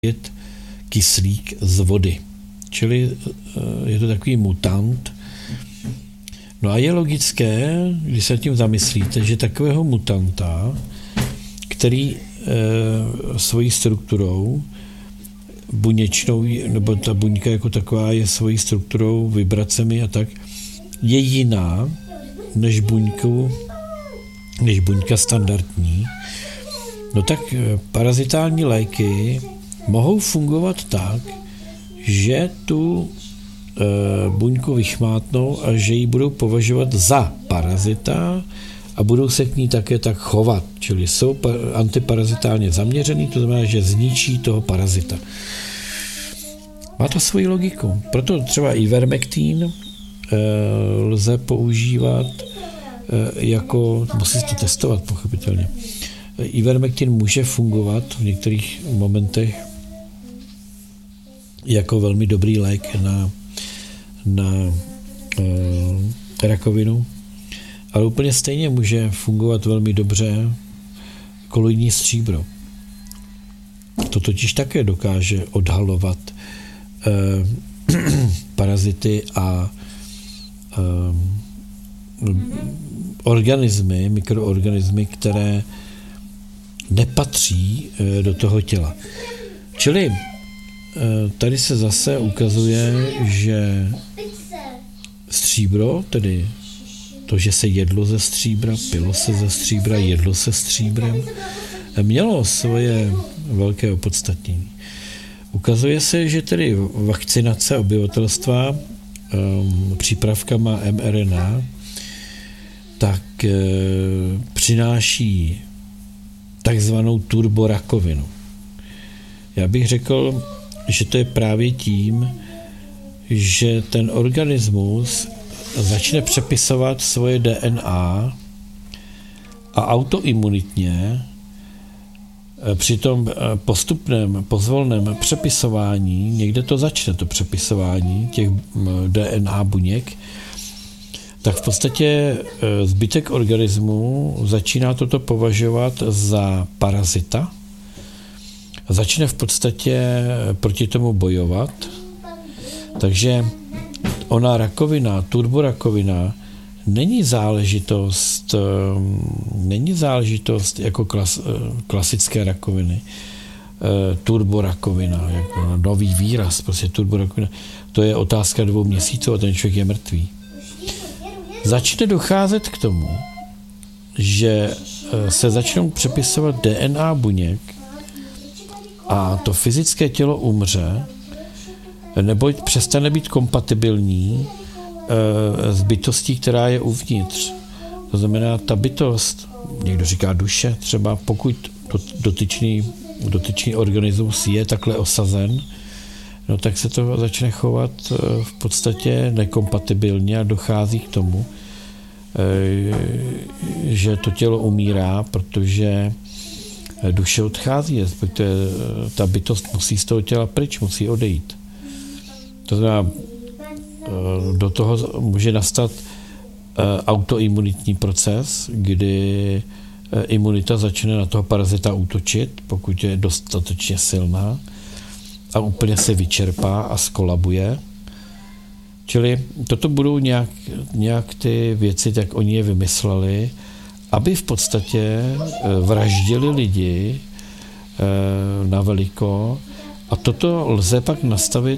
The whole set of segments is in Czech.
kyslík z vody. Čili je to takový mutant. No a je logické, když se tím zamyslíte, že takového mutanta, který svojí strukturou buněčnou, nebo ta buňka jako taková je svojí strukturou, vibracemi a tak, je jiná než buňka standardní, no tak parazitální léky mohou fungovat tak, že tu buňku vychmátnou a že ji budou považovat za parazita a budou se k ní také tak chovat, čili jsou antiparazitálně zaměřený, to znamená, že zničí toho parazita. Má to svoji logiku. Proto třeba ivermektin lze používat jako, musí to testovat pochopitelně. Ivermektin může fungovat v některých momentech jako velmi dobrý lék na rakovinu, ale úplně stejně může fungovat velmi dobře koloidní stříbro. To totiž také dokáže odhalovat parazity a organismy, mikroorganismy, které nepatří do toho těla. Čili tady se zase ukazuje, že stříbro, tedy to, že se jedlo ze stříbra, pilo se ze stříbra, jedlo se stříbrem, mělo svoje velké opodstatnění. Ukazuje se, že tedy vakcinace obyvatelstva přípravkama mRNA tak přináší takzvanou turborakovinu. Já bych řekl, že to je právě tím, že ten organismus začne přepisovat svoje DNA a autoimunitně při tom postupném, pozvolném přepisování, někde to začne, to přepisování těch DNA buněk, tak v podstatě zbytek organismu začíná toto považovat za parazita a začne v podstatě proti tomu bojovat. Takže ona rakovina, turborakovina, není záležitost jako klasické rakoviny. Turborakovina, jako nový výraz, prostě turborakovina, to je otázka 2 měsíců a ten člověk je mrtvý. Začne docházet k tomu, že se začnou přepisovat DNA buněk a to fyzické tělo umře, neboť přestane být kompatibilní s bytostí, která je uvnitř. To znamená, ta bytost, někdo říká duše, třeba pokud dotyčný organismus je takhle osazen, no tak se to začne chovat v podstatě nekompatibilně a dochází k tomu, že to tělo umírá, protože duše odchází, respektive ta bytost musí z toho těla pryč, musí odejít. To znamená, do toho může nastat autoimunitní proces, kdy imunita začne na toho parazita útočit, pokud je dostatečně silná a úplně se vyčerpá a skolabuje. Čili toto budou nějak ty věci, tak oni je vymysleli, aby v podstatě vraždili lidi na veliko a toto lze pak nastavit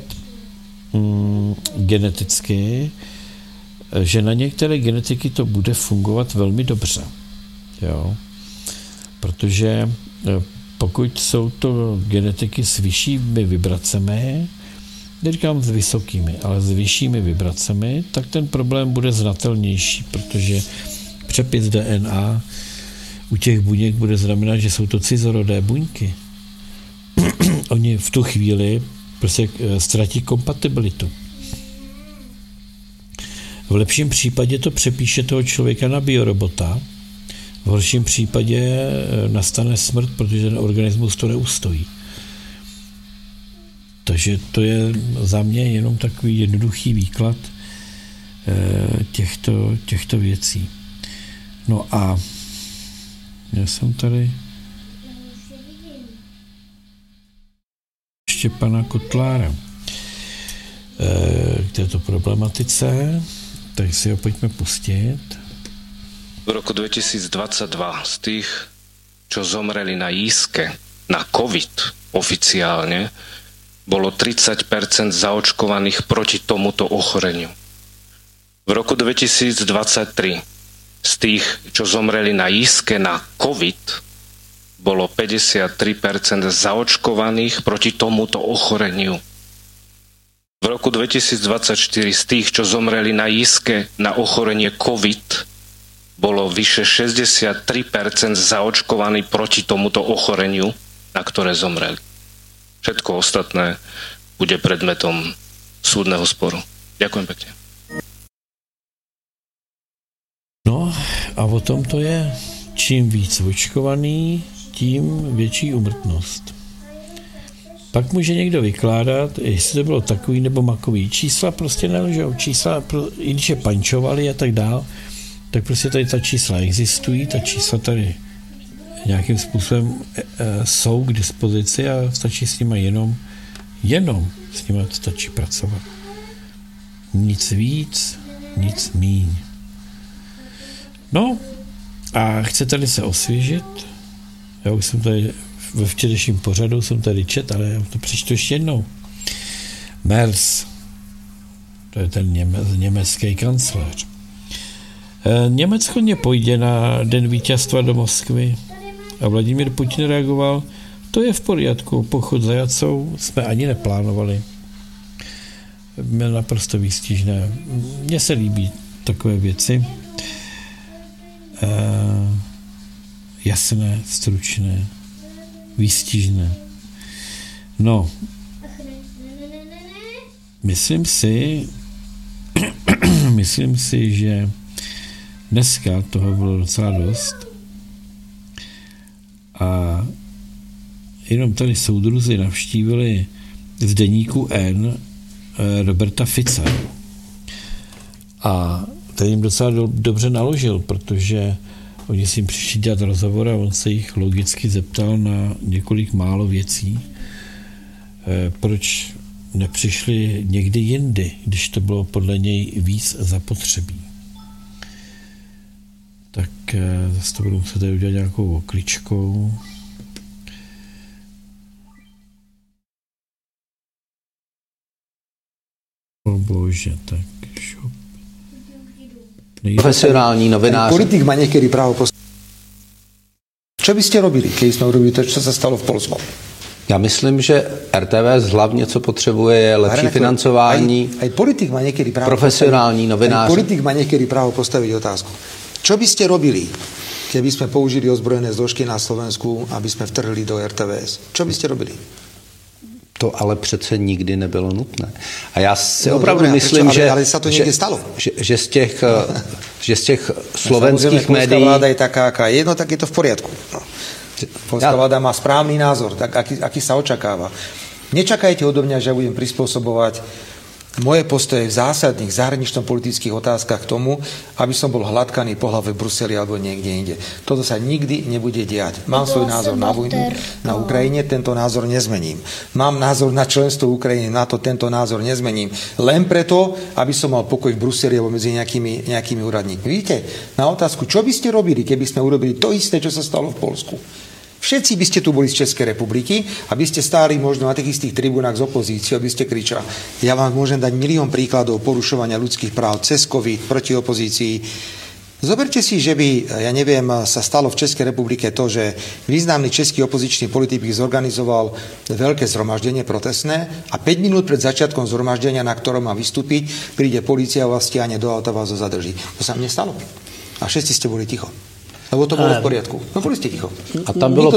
geneticky, že na některé genetiky to bude fungovat velmi dobře. Jo? Protože pokud jsou to genetiky s vyššími vibracemi, neříkám s vysokými, ale s vyššími vibracemi, tak ten problém bude znatelnější, protože přepis DNA u těch buněk bude znamenat, že jsou to cizorodé buňky. Oni v tu chvíli prostě ztratí kompatibilitu. V lepším případě to přepíše toho člověka na biorobota, v horším případě nastane smrt, protože ten organismus to neustojí. Takže to je za mě jenom takový jednoduchý výklad těchto věcí. No a já jsem tady ještě pana Kotlára k této problematice, tak si ho pojďme pustit. V roku 2022 z tých, čo zomreli na jízke, na COVID oficiálne, bolo 30% zaočkovaných proti tomuto ochoreniu. V roku 2023 z tých, čo zomreli na jízke na COVID, bolo 53% zaočkovaných proti tomuto ochoreniu. V roku 2024 z tých, čo zomreli na jízke na ochorenie COVID, bolo vyše 63% zaočkovaní proti tomuto ochoreniu, na ktoré zomreli. Všetko ostatné bude predmetom súdneho sporu. Ďakujem pekne. No a o tom to je. Čím víc očkovaný, tím větší úmrtnost. Pak může někdo vykládat, jestli to bylo takový nebo makový. Čísla prostě nelžou. Čísla, i když je pančovali a tak dál, tak prostě tady ta čísla existují, ta čísla tady nějakým způsobem jsou k dispozici a stačí s nimi jenom s nimi stačí pracovat. Nic víc, nic míň. No a chcete-li se osvěžit, já už jsem tady ve včerejším pořadu jsem tady čet, ale já to přečtu ještě jednou. Merz, to je ten německý kancléř. Německo nepojde na den vítězstva do Moskvy a Vladimír Putin reagoval, to je v pořádku, pochod za Jacou jsme ani neplánovali. Bylo naprosto výstižné. Mně se líbí takové věci. Jasné, stručné, výstižné. No, myslím si, že dneska toho bylo docela dost a jenom tady soudruzi navštívili z deníku N Roberta Fica a ten jim docela dobře naložil, protože oni si jim přišli dělat rozhovor a on se jich logicky zeptal na několik málo věcí, proč nepřišli někdy jindy, když to bylo podle něj víc zapotřebí. Tak zase to budu muset tady udělat nějakou okličkou. O bože, tak šup. Profesionální novinář. Politik má niekedy právo postaviť. Čo by ste robili, keď sme urobili to, čo sa stalo v Polsku? Já myslím, že RTVS hlavně, co potřebuje, je lepší financování. Aj politik má niekedy právo profesionální novinář. Politik má niekedy právo postaviť otázku. Čo by ste robili, keby sme použili ozbrojené zložky na Slovensku, aby sme vtrhli do RTVS? Čo by ste robili? To ale přece nikdy nebylo nutné. A já si opravdu myslím, ale sa to niekde stalo. Že z těch slovenských médií... Polská vláda je taká, aká je, no tak je to v poriadku. No. Polská vláda má správny názor, tak aký sa očakáva. Nečakajte odo mňa, že ja budem prispôsobovať moje postoje v zásadných zahranično-politických otázkach k tomu, aby som bol hladkaný po hlave v Bruseli alebo niekde inde. Toto sa nikdy nebude diať. Mám svoj názor na vojnu na Ukrajine, tento názor nezmením. Mám názor na členstvo Ukrajiny, na to tento názor nezmením. Len preto, aby som mal pokoj v Bruseli alebo medzi nejakými úradníkmi. Vidíte, na otázku, čo by ste robili, keby sme urobili to isté, čo sa stalo v Polsku? Všetci by ste tu boli z Českej republiky, aby ste stáli možno na tých istých tribunách z opozície, aby ste kričali. Ja vám môžem dať milión príkladov porušovania ľudských práv cez COVID proti opozícii. Zoberte si, že by, ja neviem, sa stalo v Českej republike to, že významný český opozičný politik zorganizoval veľké zhromaždenie protestné a 5 minút pred začiatkom zhromaždenia, na ktorom má vystúpiť, príde polícia a vás stiahne do auta, vás ho zadrží. To sa mne stalo. A všetci ste boli ticho. Lebo to bylo v poriadku. No boli ste ticho. A tam bylo,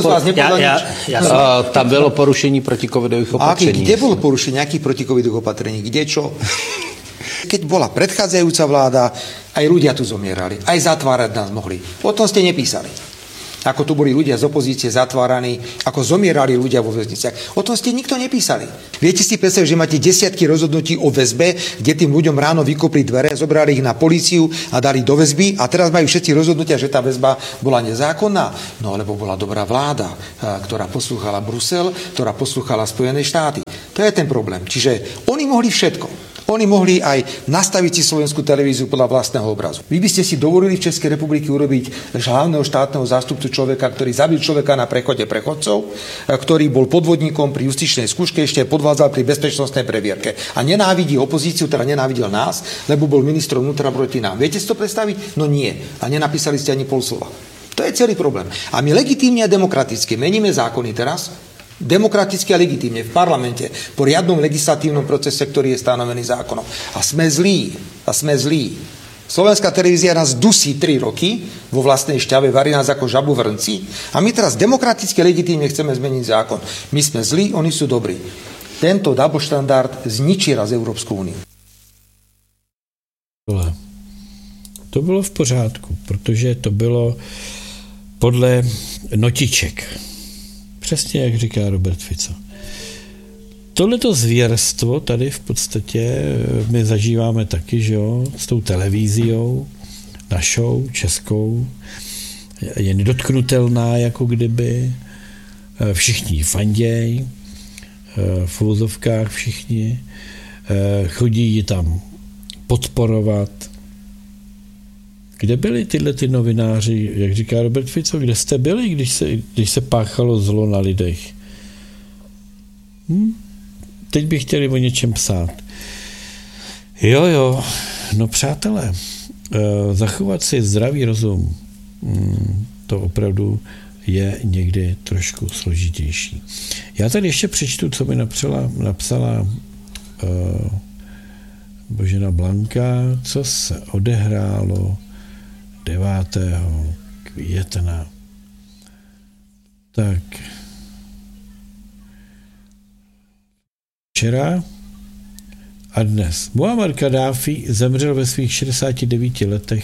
tam bylo porušení protikovidových opatření. A kde bolo porušenie nejakých protikovidových opatrení? Kde čo? Keď bola predchádzajúca vláda, aj ľudia tu zomierali. Aj zatvárať nás mohli. O tom ste nepísali. Ako tu boli ľudia z opozície zatváraní, ako zomierali ľudia vo väzniciach. O tom ste nikto nepísali. Viete si predstaviť, že máte desiatky rozhodnutí o väzbe, kde tým ľuďom ráno vykopli dvere, zobrali ich na políciu a dali do väzby a teraz majú všetci rozhodnutia, že tá väzba bola nezákonná. No lebo bola dobrá vláda, ktorá poslúchala Brusel, ktorá poslúchala Spojené štáty. To je ten problém. Čiže oni mohli všetko. Oni mohli aj nastaviť si slovenskú televíziu podľa vlastného obrazu. Vy by ste si dovolili v Českej republike urobiť hlavného štátneho zástupcu človeka, ktorý zabil človeka na prechode prechodcov, ktorý bol podvodníkom pri justičnej skúške, ešte podvádzal pri bezpečnostnej previerke. A nenávidí opozíciu, teda nenávidel nás, lebo bol ministrom vnútra proti nám. Viete si to predstaviť? No nie. A nenapísali ste ani pol slova. To je celý problém. A my legitímne a demokraticky meníme zákony teraz, demokraticky a legitímne v parlamente po riadnom legislatívnom procese, ktorý je stanovený zákonom. A sme zlí. Slovenská televízia nás dusí 3 roky vo vlastnej šťave, varí nás ako žabu v hrnci a my teraz demokraticky a legitímne chceme zmeniť zákon. My sme zlí, oni sú dobrí. Tento double štandard zničí raz Európsku úniu. To bylo v pořádku, protože to bylo podle notiček. Přesně jak říká Robert Fico. Tohleto zvěrstvo tady v podstatě my zažíváme taky, že jo, s tou televizí našou, českou, je nedotknutelná jako kdyby, všichni fanděj, v uvozovkách všichni, chodí ji tam podporovat. Kde byli tyhle ty novináři, jak říká Robert Fico, kde jste byli, když se páchalo zlo na lidech? Teď by chtěli o něčem psát. Jo, no přátelé, zachovat si zdravý rozum, to opravdu je někdy trošku složitější. Já tady ještě přečtu, co mi napsala Božena Blanka, co se odehrálo 9. května. Tak. Včera a dnes. Muammar Kaddáfi zemřel ve svých 69 letech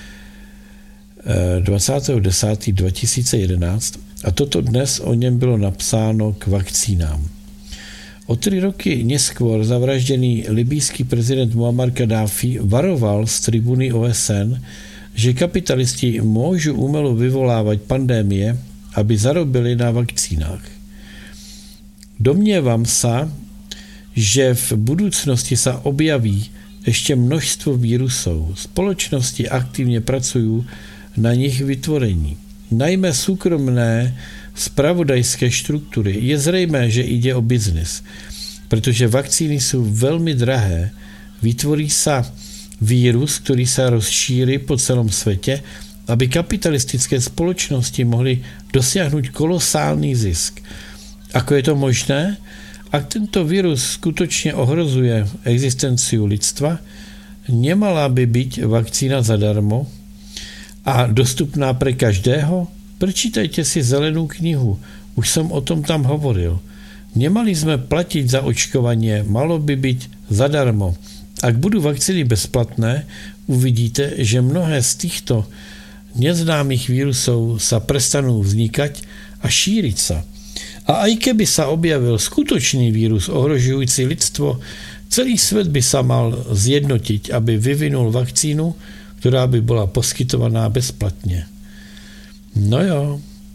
20.10.2011 a toto dnes o něm bylo napsáno k vakcínám. O 3 roky neskôr zavražděný libýský prezident Muammar Kaddáfi varoval z tribuny OSN, že kapitalisti môžu umelo vyvolávať pandémie, aby zarobili na vakcínách. Domnievam sa, že v budúcnosti sa objaví ešte množstvo vírusov. Spoločnosti aktívne pracujú na nich vytvorení. Najmä súkromné spravodajské štruktúry. Je zrejmé, že ide o biznis, pretože vakcíny sú veľmi drahé. Vytvorí sa vírus, ktorý sa rozšíri po celom svete, aby kapitalistické spoločnosti mohli dosiahnuť kolosálny zisk. Ako je to možné? Ak tento vírus skutočne ohrozuje existenciu lidstva, nemala by byť vakcína zadarmo a dostupná pre každého? Prečítajte si zelenú knihu, už som o tom tam hovoril. Nemali sme platiť za očkovanie, malo by byť zadarmo. Ak budú vakcíny bezplatné, uvidíte, že mnohé z týchto neznámych vírusov sa prestanú vznikať a šíriť sa. A aj keby sa objavil skutočný vírus ohrožujúci lidstvo, celý svet by sa mal zjednotiť, aby vyvinul vakcínu, ktorá by bola poskytovaná bezplatne. No jo.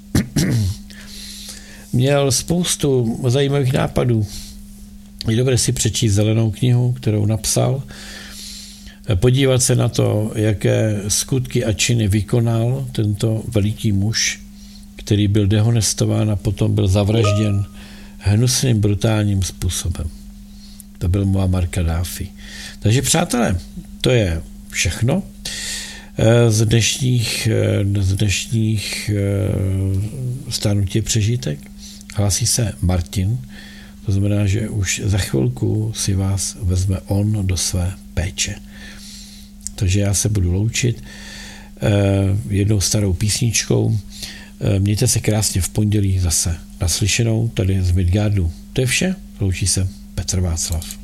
Měl spoustu zajímavých nápadů. Je dobré si přečíst zelenou knihu, kterou napsal, podívat se na to, jaké skutky a činy vykonal tento veliký muž, který byl dehonestován a potom byl zavražděn hnusným, brutálním způsobem. To byl Muammar Kaddáfi. Takže přátelé, to je všechno z dnešních stárnutí přežitek. Hlásí se Martin, to znamená, že už za chvilku si vás vezme on do své péče. Takže já se budu loučit jednou starou písničkou. Mějte se krásně v pondělí zase naslyšenou tady z Midgardu. To je vše, loučí se Petr Václav.